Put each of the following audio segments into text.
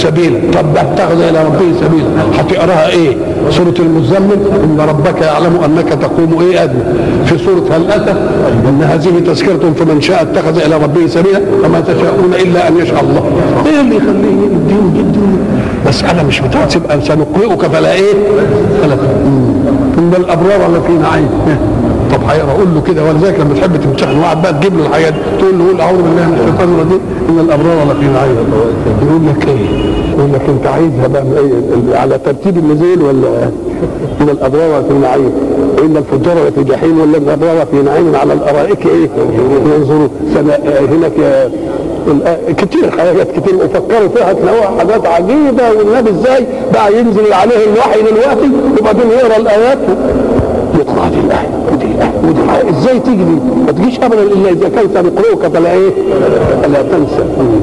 سبيلا. طب اتخذ الى ربه سبيلا هتقراها ايه؟ سوره المزمل ان ربك يعلم انك تقوم ايه ادنى. في سوره هل اتى ان هذه تذكره فمن شاء اتخذ الى ربه سبيلا وما تشاءون الا ان يشاء الله. ايه اللي يخليه الدين جدا؟ مساله مش بتاعت تبقى سنقرئك فلا ايه؟ فلا ان الابرار لفي نعيم. طب هيقرا اقول له كده، ولذلك لما تحب تمتحن واحد بقى تجيب له الحاجات تقول له قول اعوذ بالله من الشيطان الرجيم ان الابرار لفي نعيم. يقول لك ايه؟ يقول لك انت عايزها بقى ايه على ترتيب النزول ولا ان الابرار في نعيم وان الفجار في جحيم ولا الابرار في نعيم على الارائك ايه ينظرون. هناك كتير حاجات كتير وفكروا فيها تلاقوها حاجات عجيبه. والنبي ازاي بقى ينزل عليه الوحي دلوقتي وبعدين يقرا الايات يطلع دي الايه ودي الايه ازاي تيجي دي؟ ما تجيش ابدا الا اذا كان سنقرئك فلا ايه؟ فلا تنسى.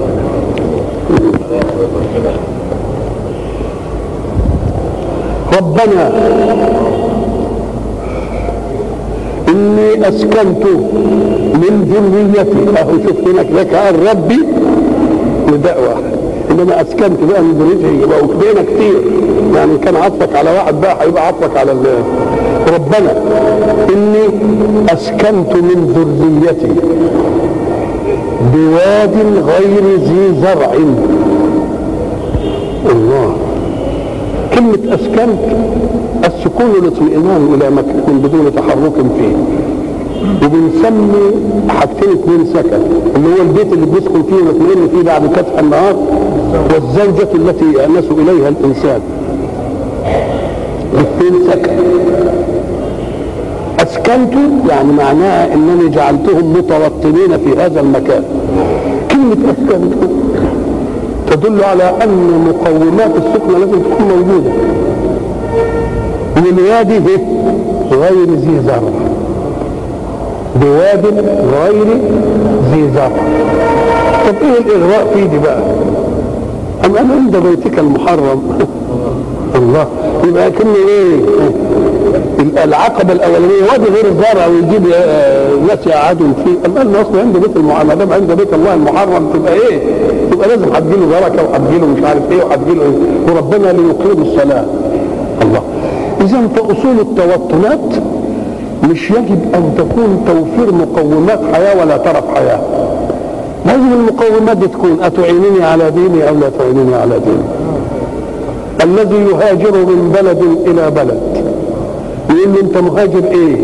ربنا اني اسكنت من ذريتي. اهو شوف هناك لك قال ربي نداء واحد، انما اسكنت بقى من ذريتي يبقى وكبينا كتير. يعني كان عطفك على واحد بقى هيبقى عطفك على ربنا اني اسكنت من ذريتي بواد غير ذي زرع. الله، كلمة اسكنت السكون والاطمئنان الى مكان بدون تحرك فيه. وبنسمي حاجتين اثنين سكن، اللي هو البيت اللي بيسكن فيه مطمئن فيه بعد كدح النهار، والزوجة التي يأنس اليها الانسان. الاثنين سكن. اسكنت يعني معناها انني جعلتهم متوطنين في هذا المكان. كلمة اسكنت تدل على ان مقومات السكنة لازم تكون موجودة. والوادي غير ذي زرع، بواد غير ذي زرع. طب ايه الاغواء فيه دي بقى؟ اما انا عند بيتك المحرم. الله، يبقى كأنه ايه؟ العقبة الاولانية وادي غير زرع ويجيب ناس يقعدوا فيه. اما الاصل عند بيت المحرم، ما عند بيت الله المحرم تبقى ايه؟ تبقى لازم هتجيله بركة وهتجيله مش عارف ايه وهتجيله ايه. وربنا ليقيم الصلاة. الله، اذا فاصول التوطنات مش يجب ان تكون توفير مقومات حياة ولا ترف حياة. لازم المقومات دي تكون اتعينني على ديني او لا تعينني على ديني. الذي يهاجر من بلد الى بلد يقول له انت مهاجر ايه؟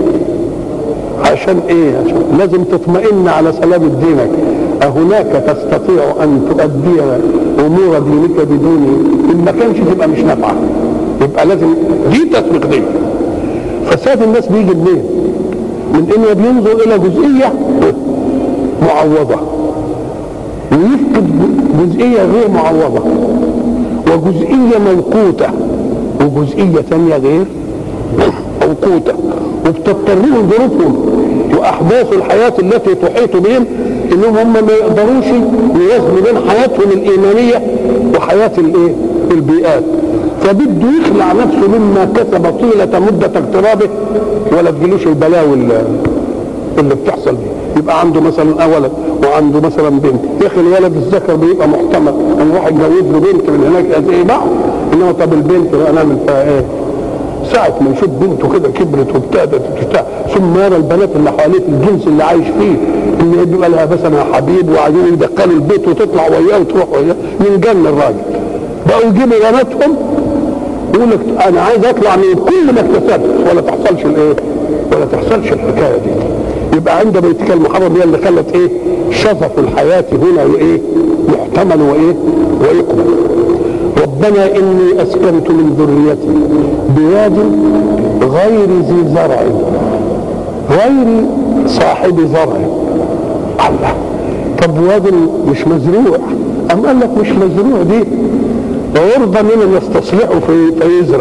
عشان ايه؟ عشان لازم تطمئن على سلامة دينك. أهناك تستطيع ان تؤدي امور دينك بدون ان ما كانش تبقى مش نافعه. يبقى لازم دي تطبيق دي. فساد الناس بيجي منين؟ من انه بينظر الى جزئيه معوضه ويفقد جزئيه غير معوضه، وجزئيه موقوته وجزئيه ثانيه غير موقوته، وبتضطرهم ظروفهم واحداث الحياه التي تحيط بهم انهم هم ما يقدروش يوازنوا بين حياتهم الايمانيه وحياه الايه؟ البيئات. فبده يخلع نفسه مما كسب طيله مده اغترابه ولا تجيلوش البلاوي اللي بتحصل دي. يبقى عنده مثلا ولد وعنده مثلا بنت، يا اخي الولد الذكر بيبقى محتمل نروح نجوز له بنت من هناك قد ايه بعض، انما طب البنت بقى نعمل فيها ايه؟ ساعة ما يشوف بنته كده كبرت وابتدت وبتاع، ثم يرى البنات اللي حواليه في الجنس اللي عايش فيه اللي بيبقى لها مثلا حبيب وعايزين يدخلوا البيت وتطلع وياه وتروح وياه، من جن الراجل بقوا يجيبوا بناتهم يقول لك انا عايز اطلع من كل ما اكتسبت ولا تحصلش الايه؟ ولا تحصلش الحكايه دي. يبقى عند بيتك المحرم هي اللي خلت ايه؟ شظف الحياه هنا وايه؟ يحتمل وايه؟ ويقبل. ربنا اني اسكنت من ذريتي بواد غير ذي زرع غير صاحب زرع. الله، طب واد مش مزروع، ام قال لك مش مزروع دي عرضة من يستصلحه فيزرع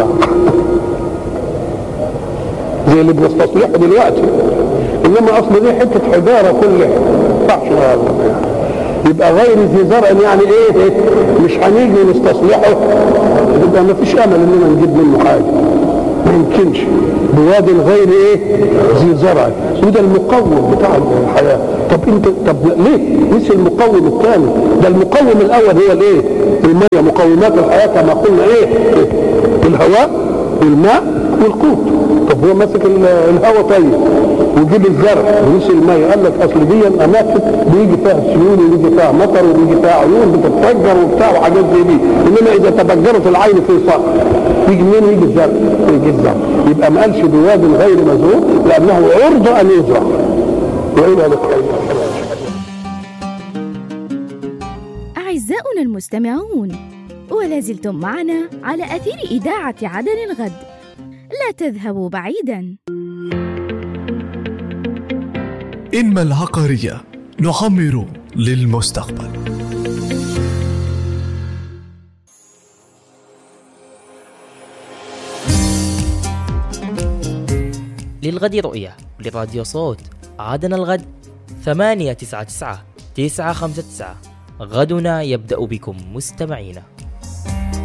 زي اللي بنستصلحه دلوقتي، انما اصل دي حته حجاره كلها ما يبقى غير ذي زرع يعني ايه؟ مش هنيجي نستصلحه يبقى ما فيش امل اننا نجيب منه حاجه، ما يمكنش. بواد غير ايه؟ ذي زرع. وده المقوم بتاع الحياه. طب ليه نسي المقوم الثاني؟ ده المقوم الاول هو الايه؟ الميه، مقومات الحياه كما قلنا ايه؟ الهواء والماء والقوت. طب هو ماسك الهواء طيب وجيب الزرع ونسي الميه، قال لك اصل دي اماكن بيجي فيها سيول ويجي فيها مطر ويجي فيها عيون بتتفجر وبتاع وحاجات زي دي، انما اذا تفجرت العين في صخر يجي منين؟ يجي الزرع، يجي الزرع. يبقى ما قالش بواد غير مزروع لانه عرض ان يزرع. وإلى لقاء. أعزائنا المستمعون، ولا زلتم معنا على أثير إذاعة عدن الغد، لا تذهبوا بعيدا. إنما العقارية نعمر للمستقبل. للغد رؤية لراديو صوت عدن الغد 899 959. غدنا يبدأ بكم مستمعينا.